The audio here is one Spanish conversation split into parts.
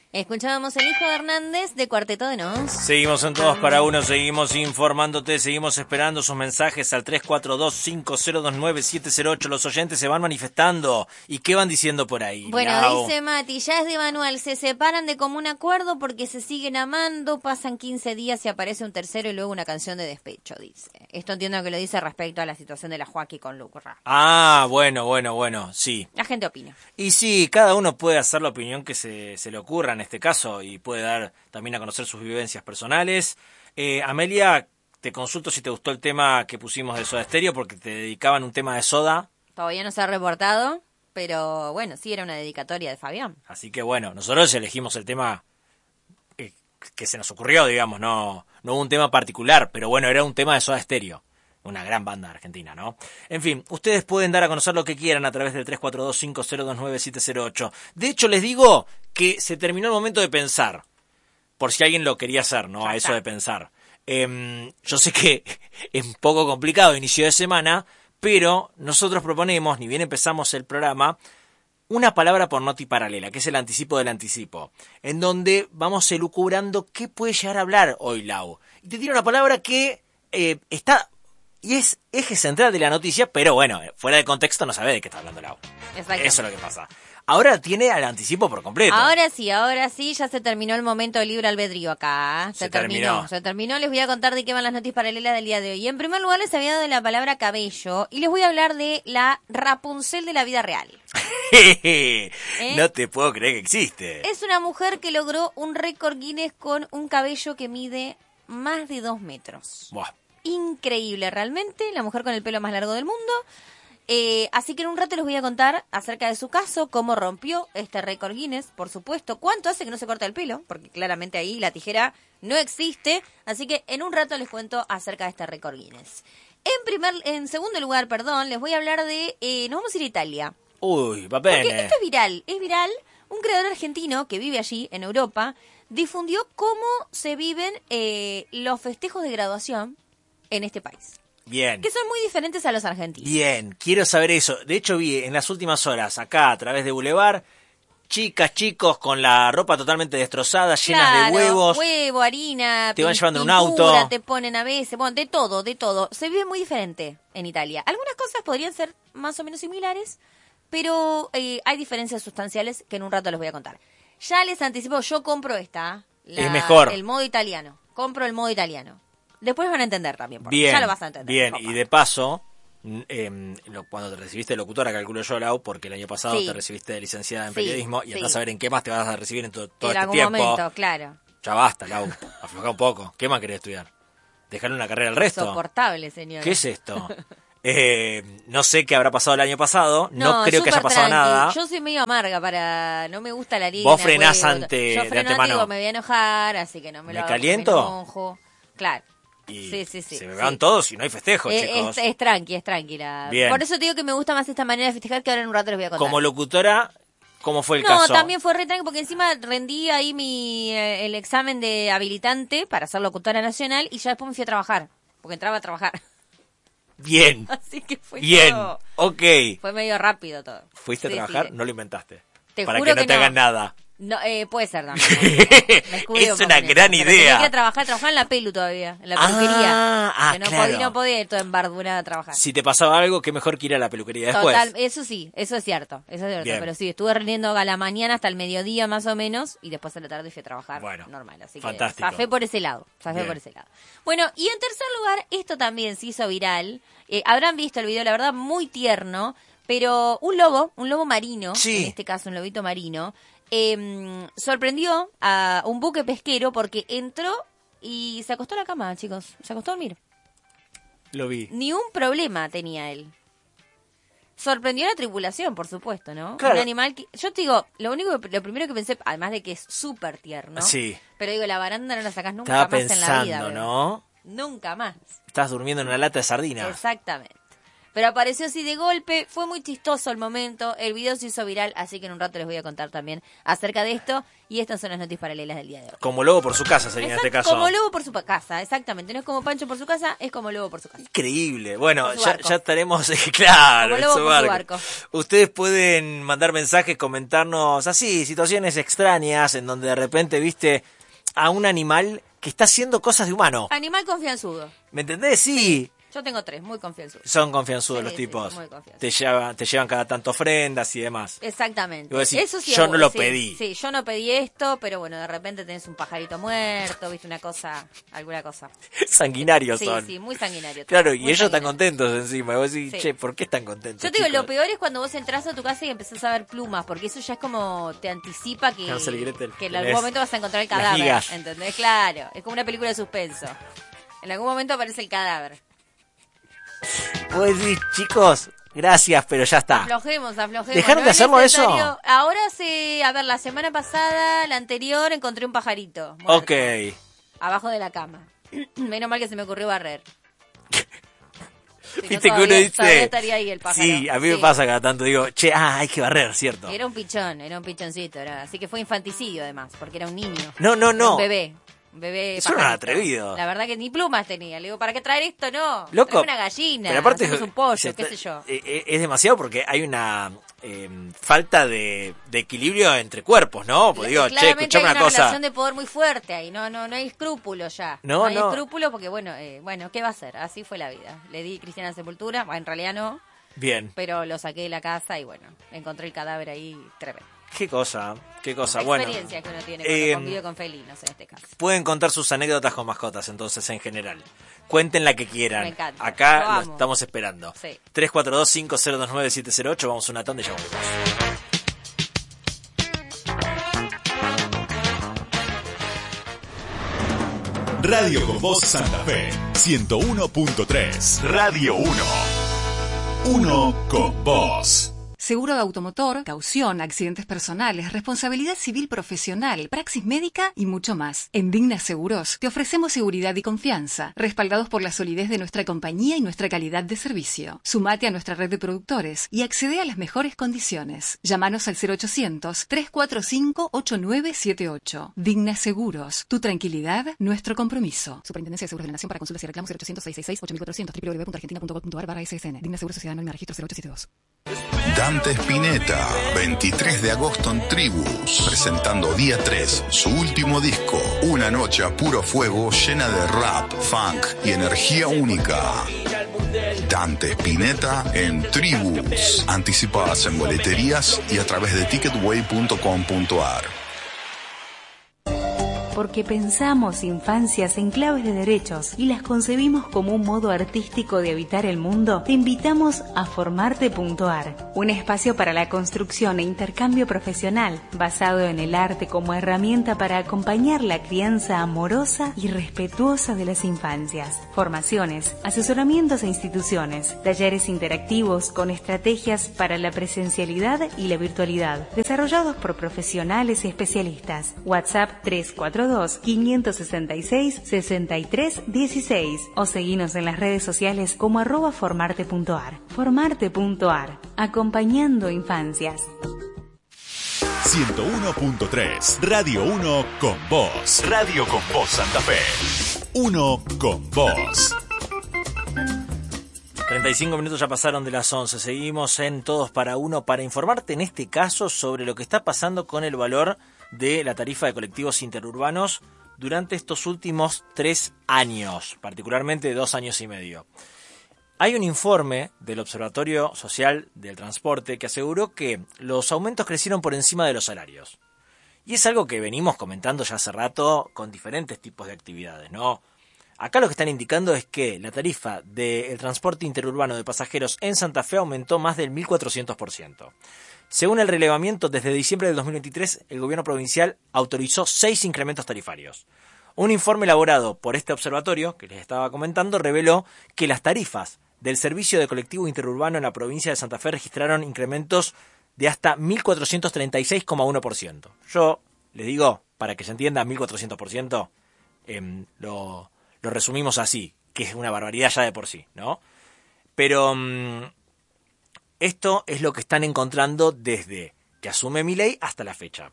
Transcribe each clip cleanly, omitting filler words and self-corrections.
Escuchábamos El Hijo de Hernández de Cuarteto de Nos. Seguimos en Todos para Uno, seguimos informándote, seguimos esperando sus mensajes al 342-5029-708. Los oyentes se van manifestando. ¿Y qué van diciendo por ahí? Bueno, Lau. dice Mati, ya es de manual, se separan de común acuerdo porque se siguen amando, pasan 15 días y aparece un tercero y luego una canción de despecho, dice. Esto entiendo que lo dice respecto a la situación de la Joaquín con Lucra. Ah, bueno, sí. La gente opina. Y sí, cada uno puede hacer la opinión que se le ocurra en este caso y puede dar también a conocer sus vivencias personales. Amelia, te consulto si te gustó el tema que pusimos de Soda Stereo porque te dedicaban un tema de Soda. Todavía no se ha reportado, pero bueno, sí era una dedicatoria de Fabián. Así que bueno, nosotros elegimos el tema que se nos ocurrió, digamos, no hubo un tema particular, pero bueno, era un tema de Soda Stereo. Una gran banda argentina, ¿no? En fin, ustedes pueden dar a conocer lo que quieran a través del 342-5029-708. De hecho, les digo que se terminó el momento de pensar. Por si alguien lo quería hacer, ¿no? A eso de pensar. Yo sé que es un poco complicado inicio de semana, pero nosotros proponemos, ni bien empezamos el programa, una palabra por noti paralela, que es el anticipo del anticipo, en donde vamos elucubrando qué puede llegar a hablar hoy Lau. Y te tiro una palabra que está... Y es eje central de la noticia, pero bueno, fuera de contexto no sabe de qué está hablando Lau. Eso es lo que pasa. Ahora tiene al anticipo por completo. Ahora sí, ya se terminó el momento de libre albedrío acá. Se terminó. Les voy a contar de qué van las noticias paralelas del día de hoy. En primer lugar les había dado la palabra cabello y les voy a hablar de la Rapunzel de la vida real. No te puedo creer que existe. Es una mujer que logró un récord Guinness con un cabello que mide más de 2 metros. Buah. Increíble realmente, la mujer con el pelo más largo del mundo. Así que en un rato les voy a contar acerca de su caso, cómo rompió este récord Guinness, por supuesto, cuánto hace que no se corta el pelo, porque claramente ahí la tijera no existe, así que en un rato les cuento acerca de este récord Guinness. En segundo lugar, les voy a hablar de, nos vamos a ir a Italia. Uy, va bene. Porque esto es viral, un creador argentino que vive allí, en Europa, difundió cómo se viven los festejos de graduación en este país. Bien. Que son muy diferentes a los argentinos. Bien, quiero saber eso. De hecho vi en las últimas horas, acá a través de Boulevard, chicas, chicos con la ropa totalmente destrozada, llenas de huevos. Huevo, harina, te van llevando en un pintura, auto. te ponen a veces, bueno, de todo. Se vive muy diferente en Italia. Algunas cosas podrían ser más o menos similares, pero hay diferencias sustanciales que en un rato les voy a contar. Ya les anticipo, yo compro es mejor. El modo italiano. Compro el modo italiano. Después van a entender también, porque bien, ya lo vas a entender. Bien, y de paso, cuando te recibiste de locutora, calculo yo, Lau, porque el año pasado te recibiste de licenciada en periodismo, y andás a ver en qué más te vas a recibir en todo este tiempo. En algún momento, claro. Ya basta, Lau, afloja un poco. ¿Qué más querés estudiar? ¿Dejarle una carrera al resto? Insoportable, señor. ¿Qué es esto? No sé qué habrá pasado el año pasado, no creo que haya pasado nada. Yo soy medio amarga no me gusta la harina. Vos frenás de antemano. Digo, me voy a enojar, así que no me lo hago. ¿Me caliento? Me enojo. Claro. Y se me van todos y no hay festejo, chicos. Es tranquila. Bien. Por eso te digo que me gusta más esta manera de festejar, que ahora en un rato les voy a contar. Como locutora, ¿cómo fue el caso? No, también fue re tranqui, porque encima rendí ahí el examen de habilitante para ser locutora nacional y ya después me fui a trabajar, porque entraba a trabajar. Bien. Así que fue bien, todo. Ok. Fue medio rápido todo. ¿Fuiste a trabajar? No lo inventaste. Para que no te hagan nada. No, puede ser también. Es una gran idea. Tenía que trabajar en la pelu todavía, en la peluquería. Que claro. No podía ir toda embardurada a trabajar. Si te pasaba algo, qué mejor que ir a la peluquería después. Total, eso sí, eso es cierto. Pero sí, estuve rindiendo a la mañana hasta el mediodía más o menos, y después a la tarde fui a trabajar normal. Así fantástico. Que zafé por ese lado. Bueno, y en tercer lugar, esto también se hizo viral. Habrán visto el video, la verdad, muy tierno, pero un lobo marino, en este caso un lobito marino, sorprendió a un buque pesquero porque entró y se acostó a la cama, chicos. Se acostó a dormir. Lo vi. Ni un problema tenía él. Sorprendió a la tripulación, por supuesto, ¿no? Claro. Un animal que... Yo te digo, lo primero que pensé, además de que es súper tierno, pero digo, la baranda no la sacás nunca Estaba más en la vida. ¿no? Nunca más. Estás durmiendo en una lata de sardinas. Exactamente. pero apareció así de golpe, fue muy chistoso el momento, el video se hizo viral, así que en un rato les voy a contar también acerca de esto, y estas son las noticias paralelas del día de hoy. Como lobo por su casa sería en este caso. Como lobo por su casa, exactamente, no es como Pancho por su casa, es como lobo por su casa. Increíble. Bueno, ya estaremos, claro, como lobo por su barco. Ustedes pueden mandar mensajes, comentarnos así, situaciones extrañas en donde de repente viste a un animal que está haciendo cosas de humano. Animal confianzudo. ¿Me entendés? Sí. Yo tengo 3, muy confianzudos. Son confianzudos Sí, los tipos. muy confianzudos. Te llevan cada tanto ofrendas y demás. Exactamente. Y vos decís, Eso sí, yo no lo sí, pedí. Sí, yo no pedí esto, pero bueno, de repente tenés un pajarito muerto, viste una cosa, alguna cosa. Sanguinarios Sí, son. sí, muy sanguinario. Claro, muy y ellos están sanguinario. contentos encima. Y vos decís, Sí. che, ¿por qué están contentos? Yo te digo, chicos? lo peor es cuando vos entras a tu casa y empezás a ver plumas, porque eso ya es como te anticipa que, Hansel y Gretel. que en algún momento vas a encontrar el Las cadáver, migas. ¿entendés? Claro, es como una película de suspenso. En algún momento aparece el cadáver. Vos decís, chicos, gracias, pero ya está. Aflojemos. ¿Dejaron No de es hacerlo necesario. eso? Ahora sí, a ver, la semana pasada, la anterior, encontré un pajarito muerto, Ok. abajo de la cama. Menos mal que se me ocurrió barrer. Si no, Viste que uno todavía dice... estaría ahí el pájaro. Sí, a mí me pasa cada tanto. Digo, che, hay que barrer, ¿cierto? Era un pichoncito. Así que fue infanticidio además, porque era un niño. No. Era un bebé. Un bebé Son pajarito. atrevidos. La verdad que ni plumas tenía. Le digo, ¿para qué traer esto? No. Loco. Traeme una gallina. Pero aparte hacemos un pollo, qué sé yo. Es demasiado porque hay una falta de equilibrio entre cuerpos, ¿no? Pues digo, che, Claramente escuchame hay una una cosa. relación de poder muy fuerte ahí. No hay escrúpulos ya. No, hay no. escrúpulos porque, bueno, ¿qué va a hacer? Así fue la vida. Le di cristiana sepultura. Bueno, en realidad no. Bien. Pero lo saqué de la casa y, bueno, encontré el cadáver ahí tremendo. Qué cosa. La Bueno, experiencia que uno tiene cuando convive con felinos en este caso. pueden contar sus anécdotas con mascotas, entonces, en general. Cuenten la que quieran. Me encanta. Acá Lo lo amo. estamos esperando. Sí. 342-5029-708. Vamos a una tanda y ya volvemos. Radio con Voz Santa Fe, 101.3. Radio 1. Uno con vos. Seguro de automotor, caución, accidentes personales, responsabilidad civil profesional, praxis médica y mucho más. En Digna Seguros te ofrecemos seguridad y confianza, respaldados por la solidez de nuestra compañía y nuestra calidad de servicio. Sumate a nuestra red de productores y accede a las mejores condiciones. Llámanos al 0800-345-8978. Digna Seguros, tu tranquilidad, nuestro compromiso. Superintendencia de Seguros de la Nación. Para consultas y reclamos 0800-666-8400 www.argentina.gov.ar/SSN. Digna Seguros Sociedad Anónima Registro 0872. Dante Spinetta, 23 de agosto en Tribus, presentando día 3, su último disco, una noche a puro fuego llena de rap, funk y energía única. Dante Spinetta en Tribus, anticipadas en boleterías y a través de ticketway.com.ar. Porque pensamos infancias en claves de derechos y las concebimos como un modo artístico de habitar el mundo, te invitamos a Formarte.ar, un espacio para la construcción e intercambio profesional, basado en el arte como herramienta para acompañar la crianza amorosa y respetuosa de las infancias. Formaciones, asesoramientos a instituciones, talleres interactivos con estrategias para la presencialidad y la virtualidad, desarrollados por profesionales y especialistas. WhatsApp 342-566-6316 o seguinos en las redes sociales como @formarte.ar. Formarte.ar, acompañando infancias. 101.3, Radio 1 con vos. Radio con vos Santa Fe. Uno con vos. 35 minutos ya pasaron de las 11. Seguimos en Todos para Uno para informarte en este caso sobre lo que está pasando con el valor de la tarifa de colectivos interurbanos durante estos últimos 3 años, particularmente 2 años y medio. Hay un informe del Observatorio Social del Transporte que aseguró que los aumentos crecieron por encima de los salarios. Y es algo que venimos comentando ya hace rato con diferentes tipos de actividades, ¿no? Acá lo que están indicando es que la tarifa del transporte interurbano de pasajeros en Santa Fe aumentó más del 1.400%. Según el relevamiento, desde diciembre del 2023, el gobierno provincial autorizó 6 incrementos tarifarios. Un informe elaborado por este observatorio, que les estaba comentando, reveló que las tarifas del servicio de colectivo interurbano en la provincia de Santa Fe registraron incrementos de hasta 1.436,1%. Yo les digo, para que se entienda, 1.400%, lo resumimos así, que es una barbaridad ya de por sí, ¿no? Pero esto es lo que están encontrando desde que asume Milei hasta la fecha.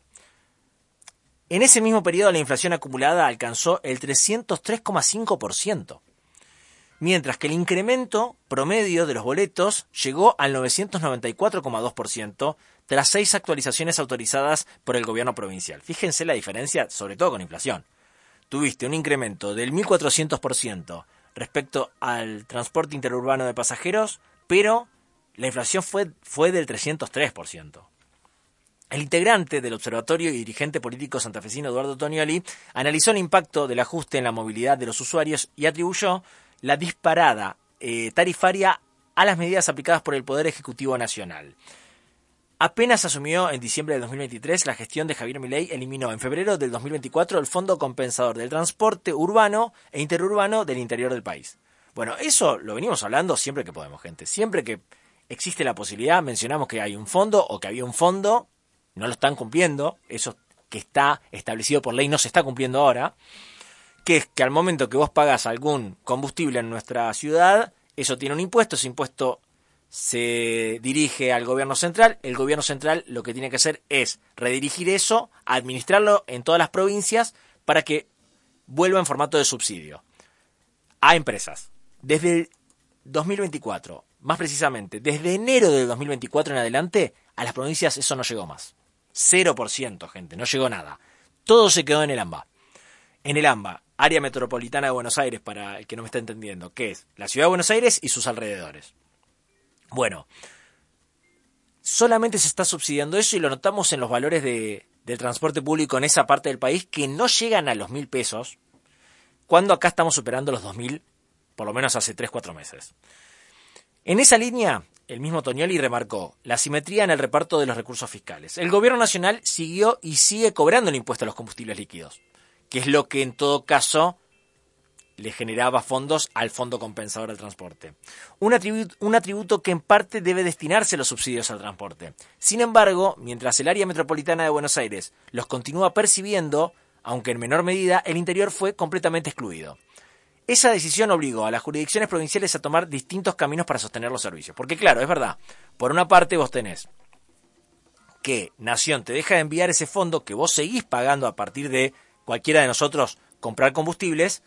En ese mismo periodo la inflación acumulada alcanzó el 303,5%, mientras que el incremento promedio de los boletos llegó al 994,2% tras 6 actualizaciones autorizadas por el gobierno provincial. Fíjense la diferencia, sobre todo con inflación. Tuviste un incremento del 1.400% respecto al transporte interurbano de pasajeros, pero la inflación fue del 303%. El integrante del observatorio y dirigente político santafesino Eduardo Tonioli analizó el impacto del ajuste en la movilidad de los usuarios y atribuyó la disparada tarifaria a las medidas aplicadas por el Poder Ejecutivo Nacional. Apenas asumió en diciembre de 2023, la gestión de Javier Milei eliminó en febrero del 2024 el Fondo Compensador del Transporte Urbano e Interurbano del interior del país. Bueno, eso lo venimos hablando siempre que podemos, gente. Siempre que existe la posibilidad, mencionamos que hay un fondo o que había un fondo, no lo están cumpliendo, eso que está establecido por ley no se está cumpliendo ahora, que es que al momento que vos pagás algún combustible en nuestra ciudad, eso tiene un impuesto, ese impuesto se dirige al gobierno central, el gobierno central lo que tiene que hacer es redirigir eso, administrarlo en todas las provincias para que vuelva en formato de subsidio a empresas. Desde el 2024, más precisamente, desde enero del 2024 en adelante, a las provincias eso no llegó más. 0%, gente, no llegó nada. Todo se quedó en el AMBA. En el AMBA, Área Metropolitana de Buenos Aires, para el que no me está entendiendo, que es la ciudad de Buenos Aires y sus alrededores. Bueno, solamente se está subsidiando eso y lo notamos en los valores del transporte público en esa parte del país que no llegan a los 1.000 pesos, cuando acá estamos superando los 2.000, por lo menos hace 3-4 meses. En esa línea, el mismo Tonioli remarcó la asimetría en el reparto de los recursos fiscales. El gobierno nacional siguió y sigue cobrando el impuesto a los combustibles líquidos, que es lo que en todo caso le generaba fondos al Fondo Compensador del Transporte. Un atributo que en parte debe destinarse a los subsidios al transporte. Sin embargo, mientras el área metropolitana de Buenos Aires los continúa percibiendo, aunque en menor medida, el interior fue completamente excluido. Esa decisión obligó a las jurisdicciones provinciales a tomar distintos caminos para sostener los servicios. Porque claro, es verdad, por una parte vos tenés que Nación te deja de enviar ese fondo que vos seguís pagando a partir de cualquiera de nosotros comprar combustibles,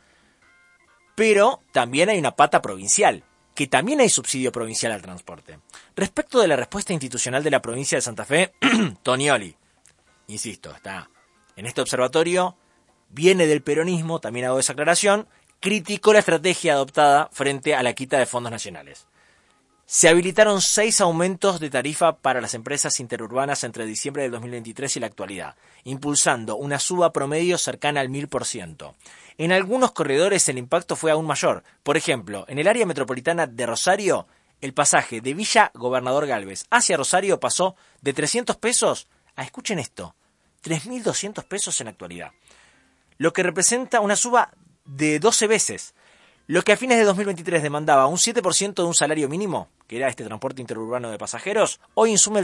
pero también hay una pata provincial, que también hay subsidio provincial al transporte. Respecto de la respuesta institucional de la provincia de Santa Fe, Tonioli, insisto, está en este observatorio, viene del peronismo, también hago esa aclaración, criticó la estrategia adoptada frente a la quita de fondos nacionales. Se habilitaron 6 aumentos de tarifa para las empresas interurbanas entre diciembre del 2023 y la actualidad, impulsando una suba promedio cercana al 1.000%. En algunos corredores el impacto fue aún mayor. Por ejemplo, en el área metropolitana de Rosario, el pasaje de Villa Gobernador Galvez hacia Rosario pasó de 300 pesos a, escuchen esto, 3.200 pesos en la actualidad, lo que representa una suba de 12 veces. Lo que a fines de 2023 demandaba un 7% de un salario mínimo, que era este transporte interurbano de pasajeros, hoy insume el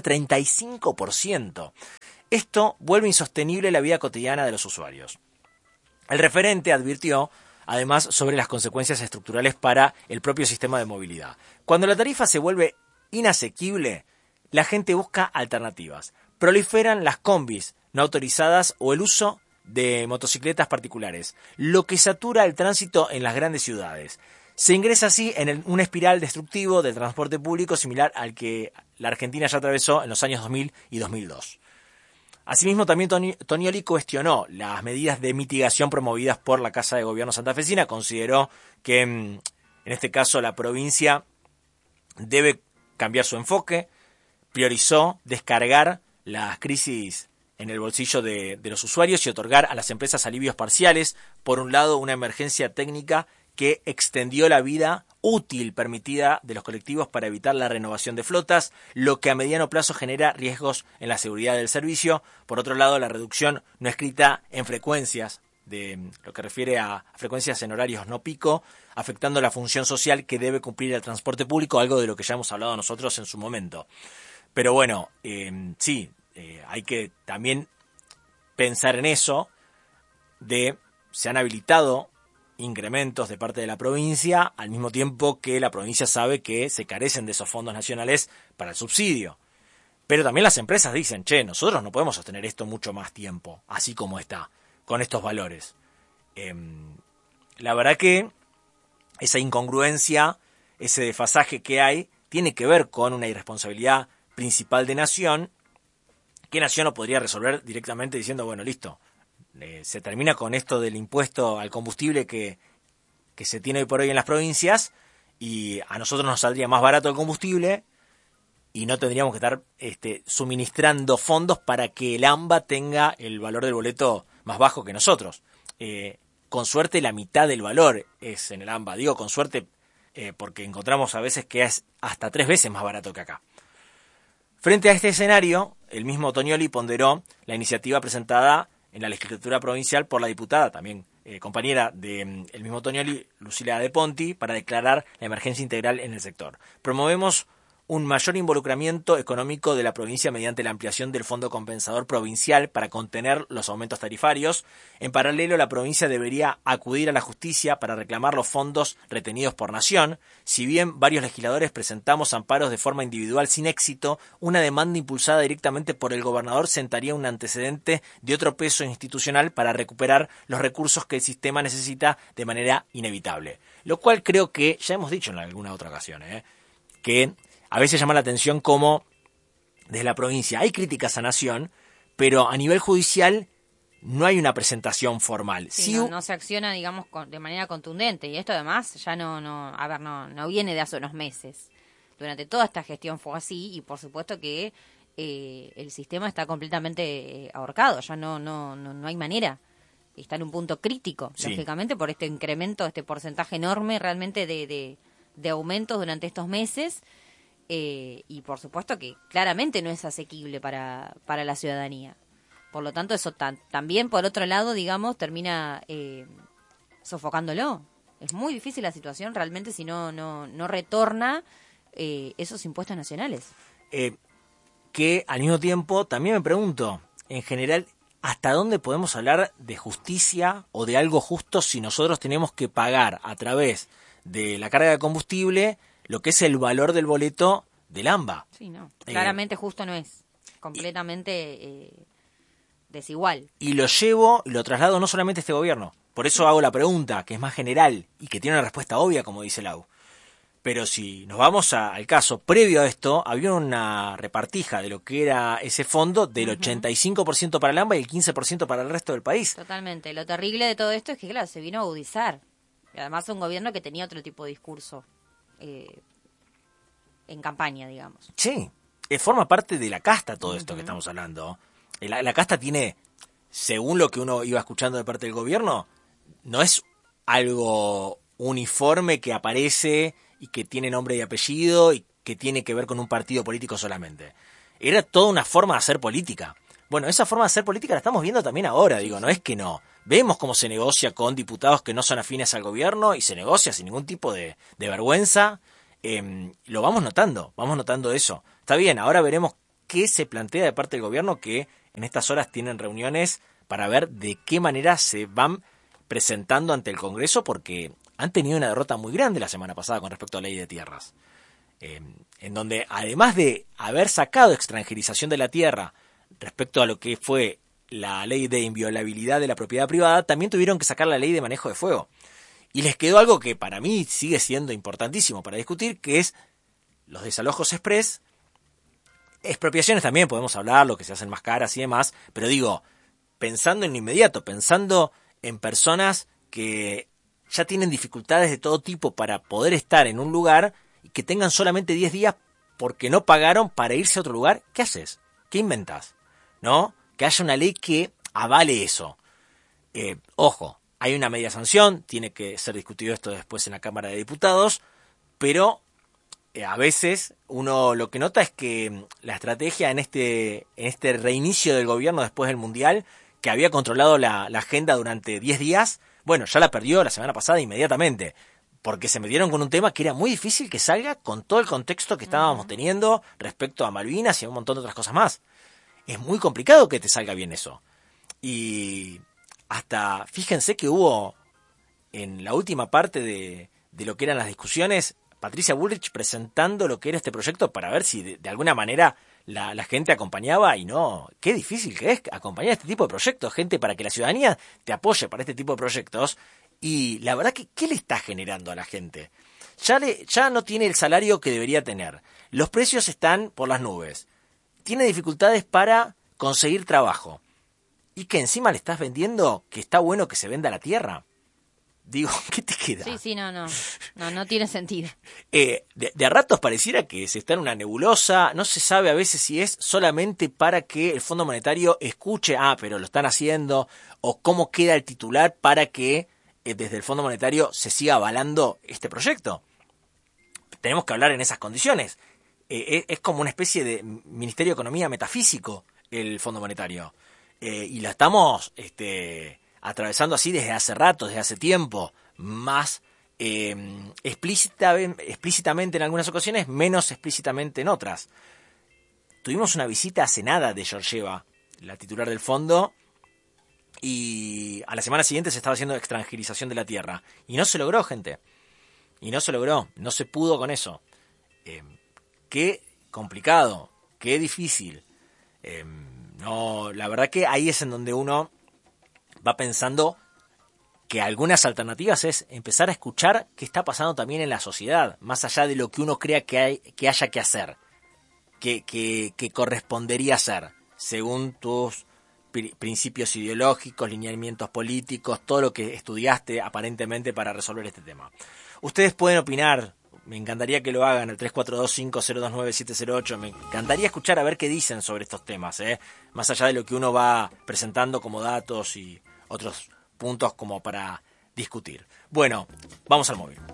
35%. Esto vuelve insostenible la vida cotidiana de los usuarios. El referente advirtió, además, sobre las consecuencias estructurales para el propio sistema de movilidad. Cuando la tarifa se vuelve inasequible, la gente busca alternativas. Proliferan las combis no autorizadas o el uso de motocicletas particulares, lo que satura el tránsito en las grandes ciudades. Se ingresa así en una espiral destructivo del transporte público similar al que la Argentina ya atravesó en los años 2000 y 2002. Asimismo, también Tonioli cuestionó las medidas de mitigación promovidas por la Casa de Gobierno santafesina. Consideró que, en este caso, la provincia debe cambiar su enfoque. Priorizó descargar las crisis en el bolsillo de los usuarios y otorgar a las empresas alivios parciales. Por un lado, una emergencia técnica que extendió la vida útil permitida de los colectivos para evitar la renovación de flotas, lo que a mediano plazo genera riesgos en la seguridad del servicio. Por otro lado, la reducción no escrita en frecuencias, de lo que refiere a frecuencias en horarios no pico, afectando la función social que debe cumplir el transporte público, algo de lo que ya hemos hablado nosotros en su momento. Pero bueno, sí, hay que también pensar en eso, se han habilitado incrementos de parte de la provincia, al mismo tiempo que la provincia sabe que se carecen de esos fondos nacionales para el subsidio. Pero también las empresas dicen, nosotros no podemos sostener esto mucho más tiempo, así como está, con estos valores. La verdad que esa incongruencia, ese desfasaje que hay, tiene que ver con una irresponsabilidad principal de Nación, que Nación lo podría resolver directamente diciendo, bueno, listo, se termina con esto del impuesto al combustible que se tiene hoy por hoy en las provincias, y a nosotros nos saldría más barato el combustible, y no tendríamos que estar suministrando fondos para que el AMBA tenga el valor del boleto más bajo que nosotros. Con suerte la mitad del valor es en el AMBA. Digo con suerte porque encontramos a veces que es hasta 3 veces más barato que acá. Frente a este escenario, el mismo Tonioli ponderó la iniciativa presentada en la legislatura provincial por la diputada, también compañera del mismo Tonioli, Lucila De Ponti, para declarar la emergencia integral en el sector. Promovemos un mayor involucramiento económico de la provincia mediante la ampliación del Fondo Compensador Provincial para contener los aumentos tarifarios. En paralelo, la provincia debería acudir a la justicia para reclamar los fondos retenidos por Nación. Si bien varios legisladores presentamos amparos de forma individual sin éxito, una demanda impulsada directamente por el gobernador sentaría un antecedente de otro peso institucional para recuperar los recursos que el sistema necesita de manera inevitable. Lo cual creo que ya hemos dicho en alguna otra ocasión, que a veces llama la atención cómo desde la provincia hay críticas a Nación, pero a nivel judicial no hay una presentación formal. Sí, no se acciona, digamos, de manera contundente. Y esto además ya no viene de hace unos meses. Durante toda esta gestión fue así, y por supuesto que el sistema está completamente ahorcado. Ya no hay manera. Está en un punto crítico, sí, lógicamente, por este incremento, este porcentaje enorme realmente de aumentos durante estos meses. Y por supuesto que claramente no es asequible para la ciudadanía. Por lo tanto, eso también, por otro lado, digamos, termina sofocándolo. Es muy difícil la situación realmente si no retorna esos impuestos nacionales. Que al mismo tiempo, también me pregunto, en general, ¿hasta dónde podemos hablar de justicia o de algo justo si nosotros tenemos que pagar a través de la carga de combustible lo que es el valor del boleto del AMBA? Sí, no. Claramente justo no es. Completamente desigual. Y lo traslado no solamente a este gobierno. Por eso hago la pregunta, que es más general y que tiene una respuesta obvia, como dice Lau. Pero si nos vamos al caso, previo a esto, había una repartija de lo que era ese fondo del 85% para el AMBA y el 15% para el resto del país. Totalmente. Lo terrible de todo esto es que, claro, se vino a agudizar. Y además un gobierno que tenía otro tipo de discurso en campaña, digamos. Sí, forma parte de la casta todo esto que estamos hablando. La casta tiene, según lo que uno iba escuchando de parte del gobierno, no es algo uniforme que aparece y que tiene nombre y apellido y que tiene que ver con un partido político solamente. Era toda una forma de hacer política. Bueno, esa forma de hacer política la estamos viendo también ahora, digo, no es que no. Vemos cómo se negocia con diputados que no son afines al gobierno y se negocia sin ningún tipo de vergüenza. Lo vamos notando eso. Está bien, ahora veremos qué se plantea de parte del gobierno, que en estas horas tienen reuniones para ver de qué manera se van presentando ante el Congreso, porque han tenido una derrota muy grande la semana pasada con respecto a la ley de tierras. En donde, además de haber sacado extranjerización de la tierra respecto a lo que fue la ley de inviolabilidad de la propiedad privada, también tuvieron que sacar la ley de manejo de fuego. Y les quedó algo que para mí sigue siendo importantísimo para discutir, que es los desalojos express. Expropiaciones también podemos hablar, lo que se hacen más caras y demás, pero digo, pensando en lo inmediato, pensando en personas que ya tienen dificultades de todo tipo para poder estar en un lugar y que tengan solamente 10 días porque no pagaron para irse a otro lugar, ¿qué haces? ¿Qué inventas? ¿No? Que haya una ley que avale eso. Ojo, hay una media sanción, tiene que ser discutido esto después en la Cámara de Diputados, pero a veces uno lo que nota es que la estrategia en este reinicio del gobierno después del Mundial, que había controlado la agenda durante 10 días, bueno, ya la perdió la semana pasada inmediatamente, porque se metieron con un tema que era muy difícil que salga con todo el contexto que estábamos teniendo respecto a Malvinas y a un montón de otras cosas más. Es muy complicado que te salga bien eso. Y hasta, fíjense que hubo en la última parte de lo que eran las discusiones, Patricia Bullrich presentando lo que era este proyecto para ver si de alguna manera la gente acompañaba, y no, qué difícil que es acompañar este tipo de proyectos, gente, para que la ciudadanía te apoye para este tipo de proyectos. Y la verdad que, ¿qué le está generando a la gente? Ya no tiene el salario que debería tener. Los precios están por las nubes. Tiene dificultades para conseguir trabajo. Y que encima le estás vendiendo que está bueno que se venda la tierra. Digo, ¿qué te queda? Sí, no tiene sentido. De a ratos pareciera que se está en una nebulosa, no se sabe a veces si es solamente para que el Fondo Monetario escuche, pero lo están haciendo, o cómo queda el titular para que desde el Fondo Monetario se siga avalando este proyecto. Tenemos que hablar en esas condiciones. Es como una especie de Ministerio de Economía metafísico el Fondo Monetario. Y la estamos atravesando así desde hace rato, desde hace tiempo, más explícitamente en algunas ocasiones, menos explícitamente en otras. Tuvimos una visita hace nada de Georgieva, la titular del fondo, y a la semana siguiente se estaba haciendo extranjerización de la tierra. Y no se logró, gente. Y no se logró, no se pudo con eso. Qué complicado, qué difícil. No, la verdad que ahí es en donde uno va pensando que algunas alternativas es empezar a escuchar qué está pasando también en la sociedad, más allá de lo que uno crea que haya que hacer, que correspondería hacer, según tus principios ideológicos, lineamientos políticos, todo lo que estudiaste aparentemente para resolver este tema. Ustedes pueden opinar, me encantaría que lo hagan, el 342-5029-708, me encantaría escuchar a ver qué dicen sobre estos temas, más allá de lo que uno va presentando como datos y otros puntos como para discutir. Bueno, vamos al móvil.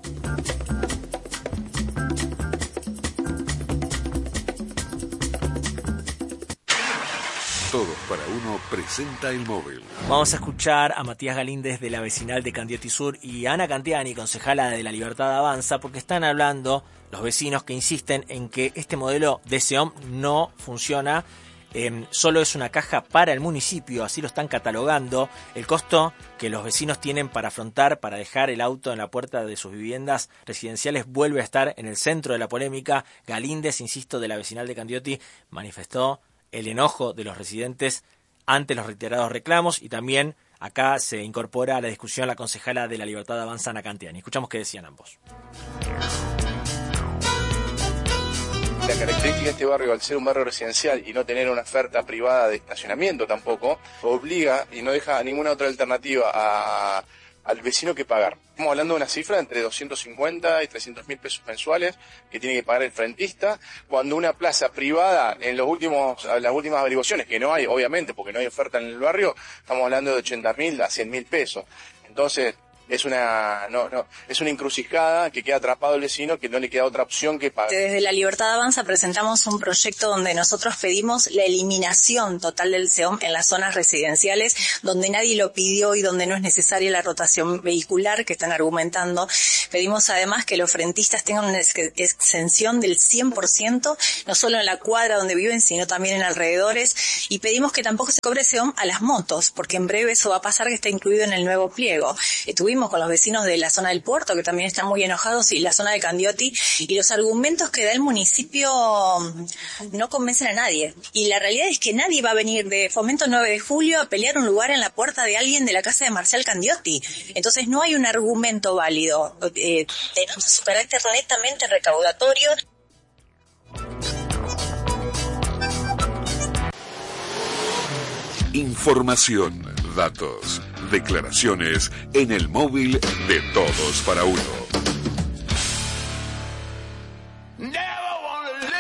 Todos para Uno presenta el móvil. Vamos a escuchar a Matías Galíndez de la vecinal de Candioti Sur y a Ana Cantiani, concejala de La Libertad Avanza, porque están hablando los vecinos que insisten en que este modelo de SEOM no funciona. Solo es una caja para el municipio, así lo están catalogando. El costo que los vecinos tienen para afrontar, para dejar el auto en la puerta de sus viviendas residenciales, vuelve a estar en el centro de la polémica. Galíndez, insisto, de la vecinal de Candioti, manifestó el enojo de los residentes ante los reiterados reclamos, y también acá se incorpora a la discusión la concejala de La Libertad Avanza, Ana Cantiani. Escuchamos qué decían ambos. La característica de este barrio, al ser un barrio residencial y no tener una oferta privada de estacionamiento tampoco, obliga y no deja ninguna otra alternativa al vecino que pagar. Estamos hablando de una cifra entre 250 y 300 mil pesos mensuales que tiene que pagar el frentista, cuando una plaza privada, en las últimas averiguaciones, que no hay, obviamente, porque no hay oferta en el barrio, estamos hablando de 80 mil a 100 mil pesos. Entonces, es una encrucijada que queda atrapado el vecino, que no le queda otra opción que pagar. Desde La Libertad Avanza presentamos un proyecto donde nosotros pedimos la eliminación total del SEOM en las zonas residenciales, donde nadie lo pidió y donde no es necesaria la rotación vehicular que están argumentando. Pedimos además que los frentistas tengan una exención del 100%, no solo en la cuadra donde viven, sino también en alrededores, y pedimos que tampoco se cobre SEOM a las motos, porque en breve eso va a pasar, que está incluido en el nuevo pliego. Tuvimos con los vecinos de la zona del puerto, que también están muy enojados, y la zona de Candioti, y los argumentos que da el municipio no convencen a nadie. Y la realidad es que nadie va a venir de Fomento 9 de Julio a pelear un lugar en la puerta de alguien de la casa de Marcial Candioti. Entonces no hay un argumento válido. Tenemos su carácter netamente recaudatorio. Información, datos, declaraciones en el móvil de Todos para Uno.